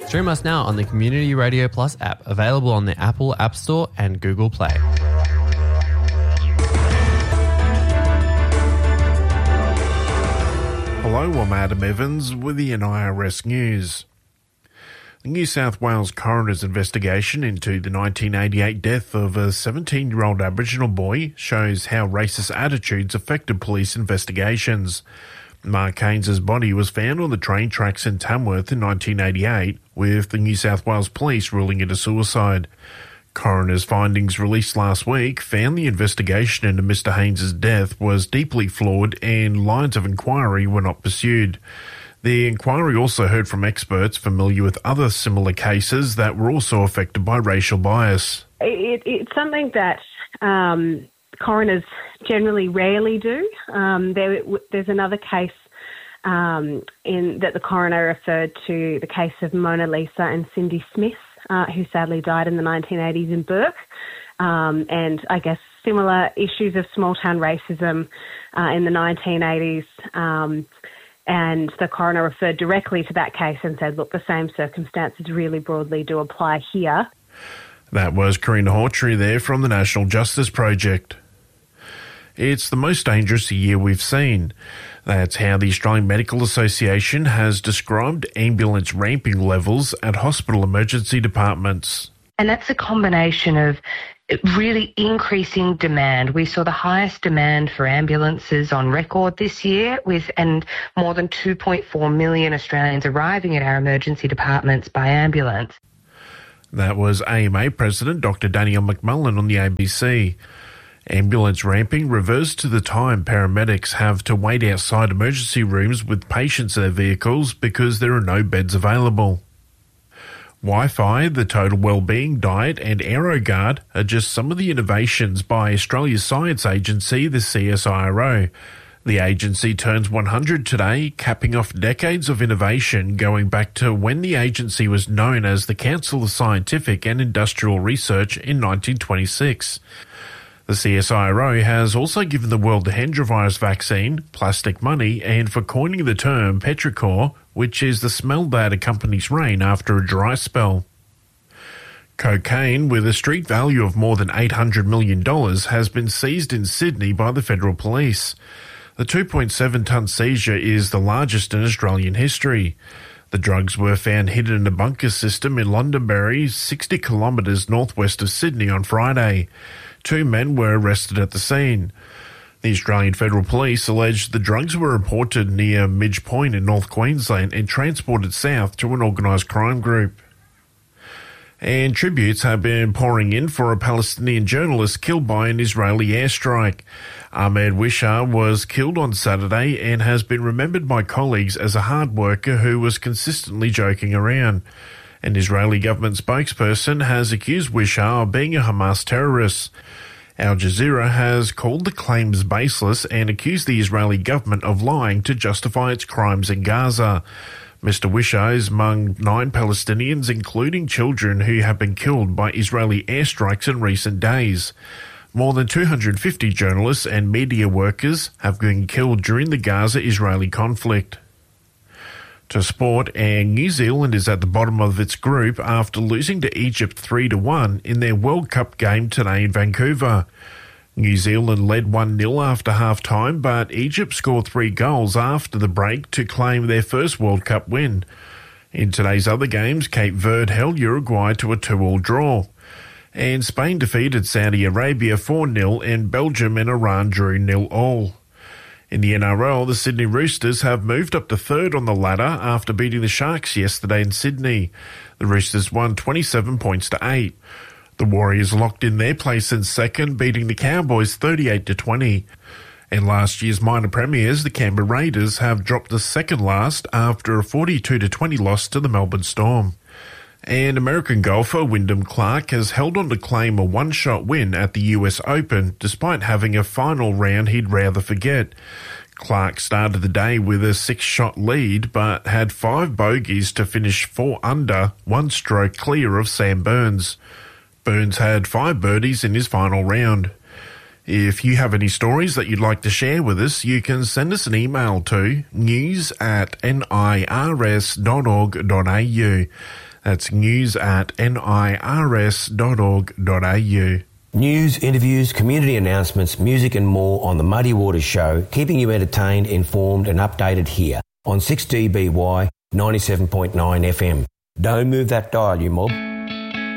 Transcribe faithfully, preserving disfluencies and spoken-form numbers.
Stream us now on the Community Radio Plus app, available on the Apple App Store and Google Play. Hello, I'm Adam Evans with the N I R S News. The New South Wales coroner's investigation into the nineteen eighty-eight death of a seventeen-year-old Aboriginal boy shows how racist attitudes affected police investigations. Mark Haynes' body was found on the train tracks in Tamworth in nineteen eighty-eight, with the New South Wales Police ruling it a suicide. Coroner's findings released last week found the investigation into Mister Haynes' death was deeply flawed and lines of inquiry were not pursued. The inquiry also heard from experts familiar with other similar cases that were also affected by racial bias. It, it's something that um, coroners generally rarely do. Um, there, there's another case um, in that the coroner referred to, the case of Mona Lisa and Cindy Smith, uh, who sadly died in the nineteen eighties in Bourke. Um, and I guess similar issues of small-town racism uh, in the nineteen eighties. Um, And the coroner referred directly to that case and said, look, the same circumstances really broadly do apply here. That was Karina Hawtrey there from the National Justice Project. It's the most dangerous year we've seen. That's how the Australian Medical Association has described ambulance ramping levels at hospital emergency departments. And that's a combination of really increasing demand. We saw the highest demand for ambulances on record this year, with and more than two point four million Australians arriving at our emergency departments by ambulance. That was A M A President Doctor Danielle McMullen on the A B C. Ambulance ramping refers to the time paramedics have to wait outside emergency rooms with patients in their vehicles because there are no beds available. Wi-Fi, the Total Wellbeing Diet and AeroGuard are just some of the innovations by Australia's science agency, the C S I R O. The agency turns one hundred today, capping off decades of innovation going back to when the agency was known as the Council of Scientific and Industrial Research in nineteen twenty-six. The C S I R O has also given the world the Hendra virus vaccine, plastic money, and for coining the term petrichor, which is the smell that accompanies rain after a dry spell. Cocaine, with a street value of more than eight hundred million dollars, has been seized in Sydney by the Federal Police. The two point seven tonne seizure is the largest in Australian history. The drugs were found hidden in a bunker system in Londonderry, sixty kilometres northwest of Sydney on Friday. Two men were arrested at the scene. The Australian Federal Police alleged the drugs were reported near Midge Point in North Queensland and transported south to an organised crime group. And tributes have been pouring in for a Palestinian journalist killed by an Israeli airstrike. Ahmed Wishar was killed on Saturday and has been remembered by colleagues as a hard worker who was consistently joking around. An Israeli government spokesperson has accused Wishar of being a Hamas terrorist. Al Jazeera has called the claims baseless and accused the Israeli government of lying to justify its crimes in Gaza. Mister Wishar is among nine Palestinians, including children, who have been killed by Israeli airstrikes in recent days. More than two hundred fifty journalists and media workers have been killed during the Gaza-Israeli conflict. To sport, and New Zealand is at the bottom of its group after losing to Egypt three to one in their World Cup game today in Vancouver. New Zealand led one nil after half-time, but Egypt scored three goals after the break to claim their first World Cup win. In today's other games, Cape Verde held Uruguay to a two all draw. And Spain defeated Saudi Arabia four nil, and Belgium and Iran drew nil all. In the N R L, the Sydney Roosters have moved up to third on the ladder after beating the Sharks yesterday in Sydney. The Roosters won twenty-seven points to eight. The Warriors locked in their place in second, beating the Cowboys thirty-eight to twenty. And last year's minor premiers, the Canberra Raiders, have dropped to second last after a forty-two to twenty loss to the Melbourne Storm. And American golfer Wyndham Clark has held on to claim a one-shot win at the U S Open, despite having a final round he'd rather forget. Clark started the day with a six-shot lead, but had five bogeys to finish four under, one stroke clear of Sam Burns. Burns had five birdies in his final round. If you have any stories that you'd like to share with us, you can send us an email to news at nirs dot org dot au. That's news at nirs dot org dot a u. News, interviews, community announcements, music and more on the Muddy Waters Show, keeping you entertained, informed and updated here on six D B Y ninety-seven point nine F M. Don't move that dial, you mob.